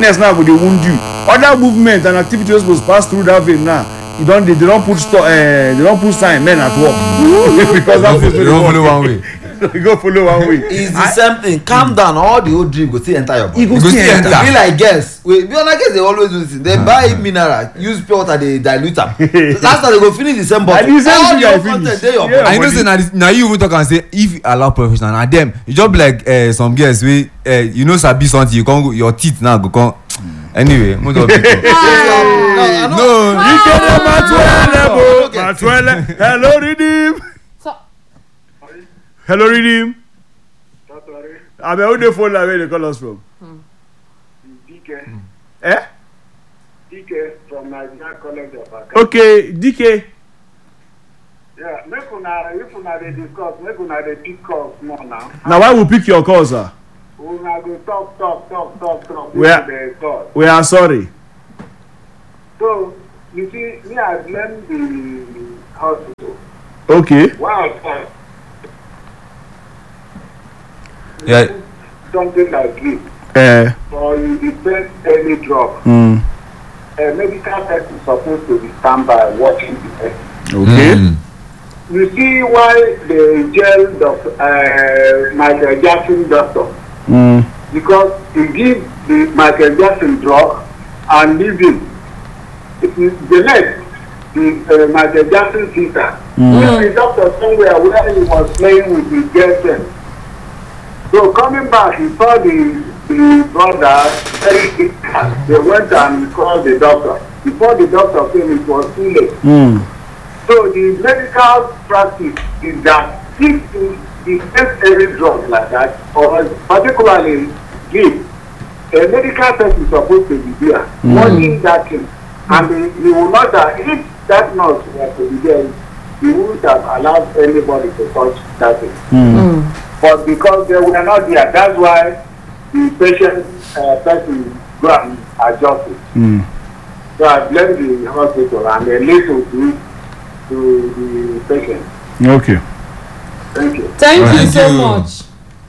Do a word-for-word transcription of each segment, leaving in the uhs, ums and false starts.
sickness now go dey wound you. Other movement and activity wey suppose pass through that vein now, e don dey they don put store, uh, they don put sign men at work because that place dey follow one way. You go follow one way. It's the same thing. Calm down. All the old drip go still enter your body. E go still enter. Be like guess. Wait, be honest, guess they always do this thing. They buy mineral, use pure water, they dilute am. Last time they go finish the same bottle. And the same all thing the I old finish. content dey your Yeah. body. I know say na this- na you even talk am say if you allow professional na them you just be like uh, some girls wey uh, you know sabi something you come go your teeth now go come anyway mo just be talk. No, no Ikere Matuele bo Matuele. Hello Redeem. So, Hello Redeem. I mean, who dey phone line where they call us from? D K. Eh? D K from Nigeria College of Accounting. Okay, D K. Yeah, make una if una dey discuss, make una dey pick calls more now. Now why we pick your call, sir? Una go talk, talk, talk, talk, talk. We are- Dey call. We are sorry. So you see, me I blame the hospital. Okay. Wow, yeah something like this, Uh, or you defend any drug. mm, A medical person supposed to be standby watching the person. okay. Mm. You see why they jail doctor, uh, Michael Jackson doctor? Mm, Because he give the Michael Jackson drug and leave him. It is the next, the uh, Michael Jackson sister. Mm. The doctor somewhere where he was playing with his girlfriend. So coming back, he saw the the brother very sick. They went and called the doctor. Before the doctor came, it was too late. mm, So the medical practice is that if you detect any drug like that, or particularly give, a medical person is supposed to be there mm. watching that thing. And he, he will not that if that nurse was to be there, he wouldn't have allowed anybody to touch that thing. mm. But because they were not there, that's why the patient uh, person go and adjust it. Mm. So I blame the hospital and they listen to to the patient. Okay. Thank you. thank you Thank so you. much.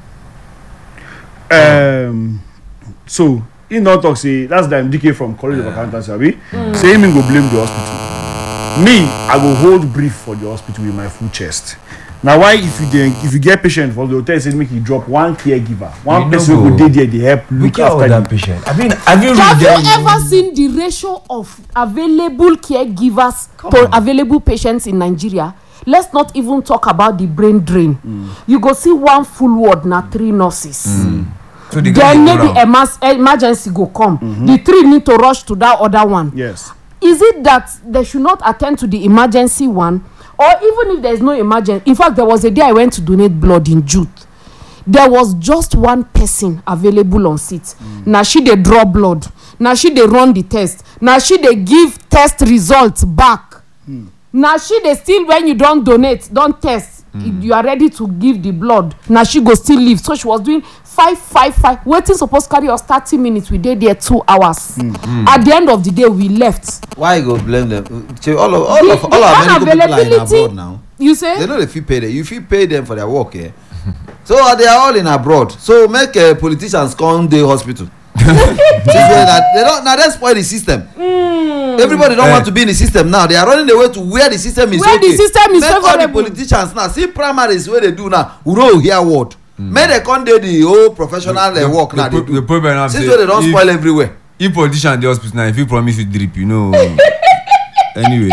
Um, so he not talk say that's the M D K from College of Accountancy, abi? Say him go blame the hospital. Me, I go hold brief for the hospital with my full chest. Now why if you dey if you get patient for the hotel say make you drop one caregiver, one We person no wey go. go dey there dey help we look care about after that the patient I mean have you Have read you them ever seen the ratio of available caregivers to available patients in Nigeria? Let's not even talk about the brain drain. You go see one full ward na three nurses. so the guy Then dey go maybe round. emas- emergency go come. The three need to rush to that other one. Yes. Is it that they should not attend to the emergency one? Or even if there is no emergency, in fact, there was a day I went to donate blood in Jute. There was just one person available on seat. Mm. Now she they draw blood. Now she they run the test. Now she they give test results back. Mm. Now she they still when you don't donate, don't test. Mm. You are ready to give the blood. Now she go still leave. So she was doing five, five, five. Waiting supposed carry us thirty minutes. We did there two hours. Mm. Mm. At the end of the day, we left. Why you go blame them? Che, All of all The- of the all our medical people are in unavailability- abroad now. You say? They know they fit pay them. You fit pay them for their work, yeah. So uh, they are all in abroad. So make uh, politicians come the hospital. This way that they don't now they spoil the system. Mm. Everybody don't Eh. want to be in the system now. They are running away to where the system is Where the okay. system is make all the favorable. politicians now see primaries where they do now. We don't hear word. Make they come do the whole professional uh, The- work the now. pro- They do. the problem now be Since say where they don't if- spoil everywhere. if politician dey hospital na if you promise you drip you know anyway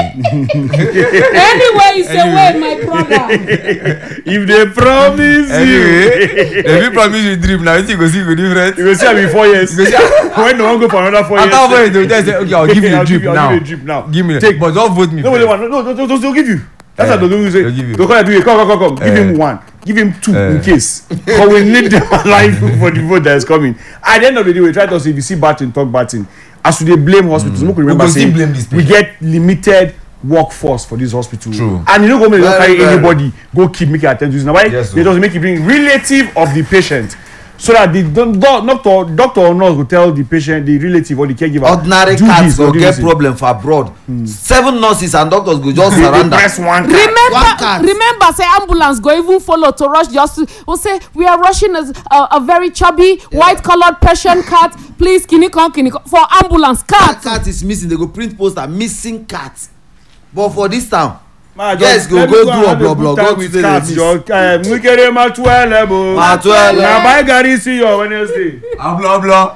Anyway, it's a way, my brother. If they promise anyway you, if you promise you drip na wetin you go see go different. you go see am in four years. You go see When they wan go for another four years. after four years they go tell you say okay I will give you I'll a drip you- I'll now give you a drip now. give me Take. but don't vote me No, they first. want no, no, no, no, they'll give you. That's Eh, how they do. Say, they'll give you. they'll come and do it. Come, come, come, come. Give Eh. him one. Give him two Eh. in case. But we need them alive for the vote that is coming. At the end of the day, we try to say if you see bad thing, talk bad thing. As we dey blame hospitals, make we remember We go still say blame this we patient. get limited workforce for this hospital. True. And you know, go make Very, carry very. anybody go keep make it attend to this. Now why Yes, they sir. just make it bring relative of the patient. so that the do- do- doctor doctor or nurse go tell the patient, the relative or the caregiver, ordinary do cats this go or do get this. problem for abroad mm. seven nurses and doctors go just They- they surround press am one cat. remember One cat. remember say ambulance go even follow to rush the hospital or say we are rushing a a, a very chubby yeah. white coloured Persian cat please kinikon kinikon for ambulance cat. that cat is missing they go print poster missing cat but for this town Ma, yes just go let go me do and have a obloblo good go time to with the cats, miss your, uh, Mwikere Matuele, bo. Matuele. Na buy garri see your Wednesday. Blah blah.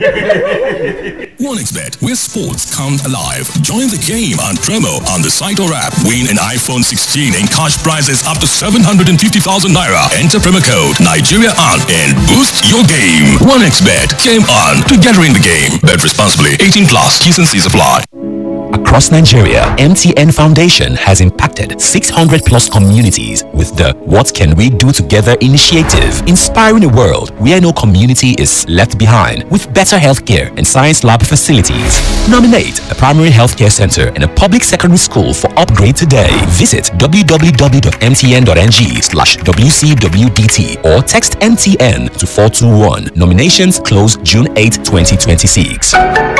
OneXBet, where sports come alive. Join the game on promo on the site or app. Win an iPhone sixteen and cash prizes up to seven hundred fifty thousand naira. Enter promo code Nigeria on and boost your game. OneXBet, game on, together in the game. Bet responsibly. eighteen plus. T's and C's apply. Across Nigeria, M T N Foundation has impacted six hundred plus communities with the What Can We Do Together initiative, inspiring a world where no community is left behind with better healthcare and science lab facilities. Nominate a primary healthcare center and a public secondary school for upgrade today. Visit w w w dot m t n dot n g slash w c w d t or text M T N to four two one. Nominations close June eighth, twenty twenty-six.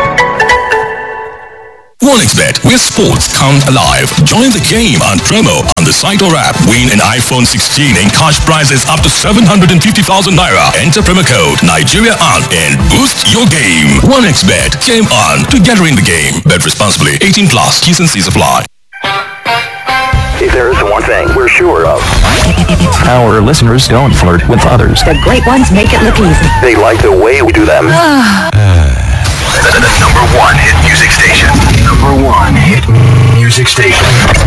OneXBet, where sports come alive. Join the game on promo on the site or app. Win an iPhone sixteen and cash prizes up to seven hundred fifty thousand naira. Enter promo code Nigeria on and boost your game. OneXBet, game on, together in the game. Bet responsibly. eighteen plus. T's and C's apply. If there is one thing we're sure of, our listeners don't flirt with others. The great ones make it look easy. They like the way we do them. The number one hit music station. Number one hit music station.